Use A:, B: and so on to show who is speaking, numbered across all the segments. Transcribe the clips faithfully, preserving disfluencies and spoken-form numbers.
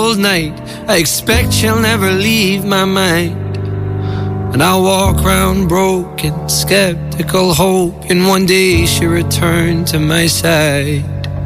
A: cold night. I expect she'll never leave my mind. And I'll walk round broken, skeptical, hoping one day she'll return to my side.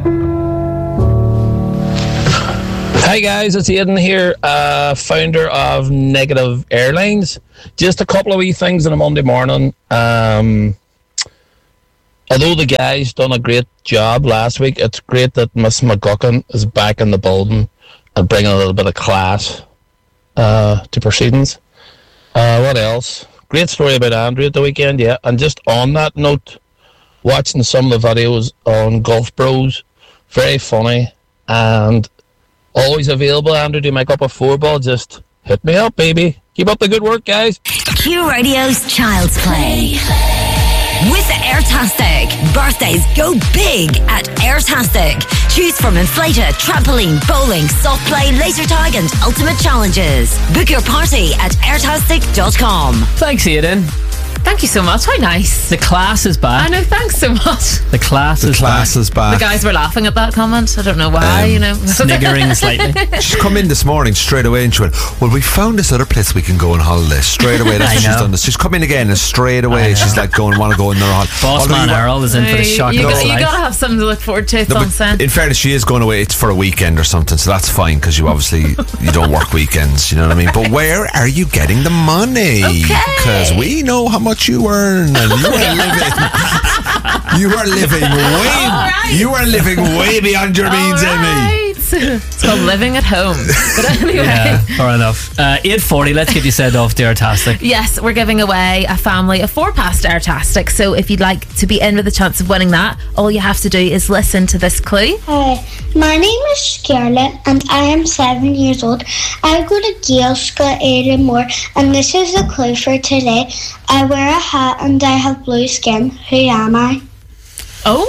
B: Hi guys, it's Aidan here, uh, founder of Negative Airlines. Just a couple of wee things on a Monday morning. Um, although the guys done a great job last week, it's great that Miss McGuckin is back in the building and bringing a little bit of class uh, to proceedings. Uh, what else? Great story about Andrew at the weekend, yeah. And just on that note, watching some of the videos on Golf Bros, very funny and always available. Andrew, to make up a four ball, just hit me up, baby. Keep up the good work, guys.
C: Q Radio's Child's Play. With Airtastic. Birthdays go big at Airtastic. Choose from inflator, trampoline, bowling, soft play, laser tag and ultimate challenges. Book your party at airtastic dot com.
D: Thanks, Aidan.
E: Thank you so much. How nice.
D: The class is back.
E: I know, thanks so much.
D: The class
F: The
D: is
F: class
D: back.
F: is back.
E: The guys were laughing at that comment. I don't know why,
F: Um,
E: you know.
D: Sniggering slightly.
F: She's come in this morning straight away and she went, well, we found this other place we can go on holiday. Straight away, that's
D: I
F: what she's
D: know.
F: done this. She's come in again and straight away she's like going, want to go in there.
D: Boss
F: Although
D: man
F: you wa-
D: Earl is in for the
E: you,
D: shock
E: you,
D: of
E: got,
D: his
E: you
D: life.
E: gotta have something to look forward to. It's
F: No,
E: on
F: but
E: set.
F: in fairness, she is going away. It's for a weekend or something, so that's fine because you obviously you don't work weekends. You know what I mean? But where are you getting the money? Because we know how much you earn, and you are living. You are living way.
E: right.
F: You are living way beyond your means,
E: All
F: Amy.
E: right. It's called living at home. But anyway.
D: Yeah, fair enough. Uh, eight forty, let's get you sent off to Airtastic.
E: Yes, we're giving away a family of four past Airtastic. So if you'd like to be in with a chance of winning that, all you have to do is listen to this clue.
G: Hi, my name is Scarlett and I am seven years old. I go to Gale School at Aidenmore and this is the clue for today. I wear a hat and I have blue skin. Who am I?
E: Oh,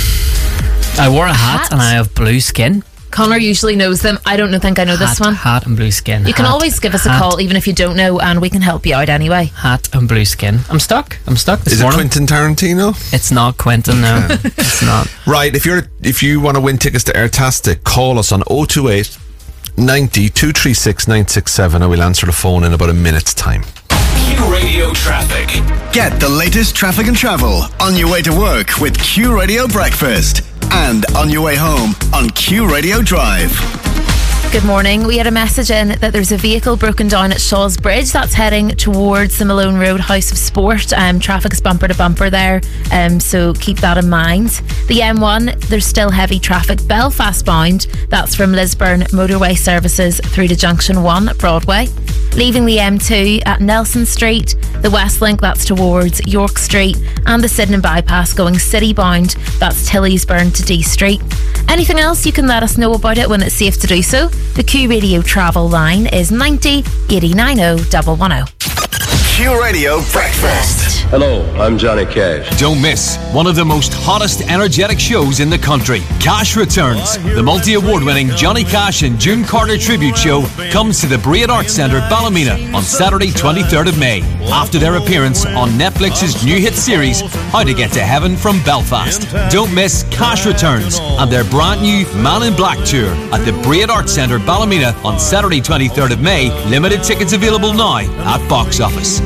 D: I wore a hat,
E: Hat?
D: and I have blue skin.
E: Connor usually knows them. I don't think I know this
D: Hat,
E: one.
D: Hat and blue skin.
E: You can
D: Hat,
E: always give us a
D: hat,
E: call even if you don't know and we can help you out anyway.
D: Hat and blue skin. I'm stuck. I'm stuck this
F: Is it
D: morning.
F: Quentin Tarantino?
D: It's not Quentin, no. It's not.
F: Right, if you're if you want to win tickets to Airtastic, call us on oh two eight, ninety, two three six, nine six seven and we'll answer the phone in about a minute's time.
H: Q Radio Traffic.
I: Get the latest traffic and travel on your way to work with Q Radio Breakfast and on your way home on Q Radio Drive.
E: Good morning. We had a message in that there's a vehicle broken down at Shaw's Bridge that's heading towards the Malone Road House of Sport. Um, traffic is bumper to bumper there, um, so keep that in mind. The M one, there's still heavy traffic. Belfast bound, that's from Lisburn Motorway Services through to Junction one, Broadway. Leaving the M two at Nelson Street, the West Link, that's towards York Street, and the Sydenham Bypass going city bound, that's Tillysburn to D Street. Anything else, you can let us know about it when it's safe to do so. The Q Radio travel line is ninety, eighty, ninety, one hundred.
I: Q Radio Breakfast.
J: Hello, I'm Johnny Cash.
H: Don't miss one of the most hottest energetic shows in the country. Cash Returns. The multi-award winning Johnny Cash and June Carter tribute show comes to the Braid Arts Centre, Ballymena on Saturday twenty-third of May. After their appearance on Netflix's new hit series, How to Get to Heaven from Belfast. Don't miss Cash Returns and their brand new Man in Black tour at the Braid Arts Centre, Ballymena on Saturday twenty-third of May. Limited tickets available now at box office.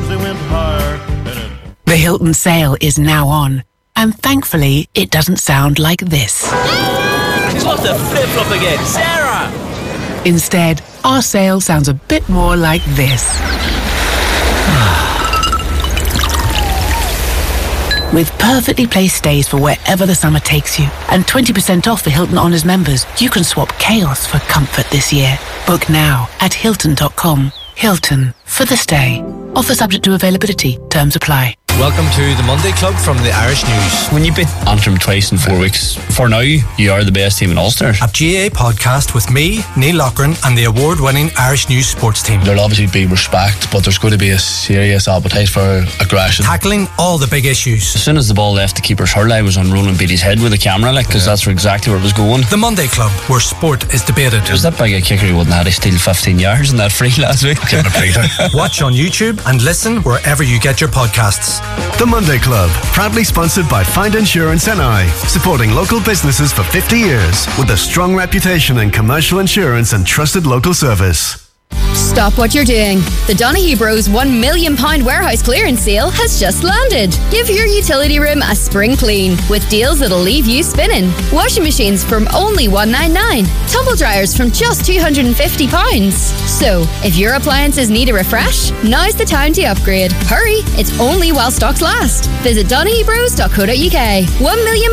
K: The Hilton sale is now on, and thankfully it doesn't sound like this.
L: She's lost her flip-flop again, Sarah!
K: Instead, our sale sounds a bit more like this. With perfectly placed stays for wherever the summer takes you, and twenty percent off for Hilton Honors members, you can swap chaos for comfort this year. Book now at hilton dot com. Hilton, for the stay. Offer subject to availability. Terms apply.
M: Welcome to the Monday Club from the Irish News.
N: When you beat Antrim twice in four weeks, for now, you are the best team in Ulster.
M: A G A A podcast with me, Neil Loughran, and the award-winning Irish News sports team.
N: There'll obviously be respect, but there's going to be a serious appetite for aggression.
M: Tackling all the big issues.
N: As soon as the ball left the keeper's hurl, I was on Ronan Beatty's head with the camera, like, because yeah. that's exactly where it was going.
M: The Monday Club, where sport is debated.
N: Was that big a kicker he wouldn't have had to steal fifteen yards in that free last week?
M: Watch on YouTube and listen wherever you get your podcasts.
I: The Monday Club, proudly sponsored by Find Insurance N I, supporting local businesses for fifty years with a strong reputation in commercial insurance and trusted local service.
O: Stop what you're doing. The Donaghy Bros one million pound warehouse clearance sale has just landed. Give your utility room a spring clean with deals that'll leave you spinning. Washing machines from only one ninety-nine. Tumble dryers from just two hundred fifty pounds. So, if your appliances need a refresh, now's the time to upgrade. Hurry, it's only while stocks last. Visit donaghy bros dot co dot uk. one million